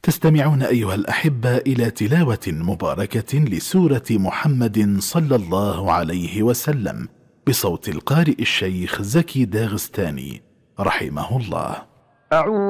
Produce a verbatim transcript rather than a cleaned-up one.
تستمعون أيها الأحبة إلى تلاوة مباركة لسورة محمد صلى الله عليه وسلم بصوت القارئ الشيخ زكي داغستاني رحمه الله.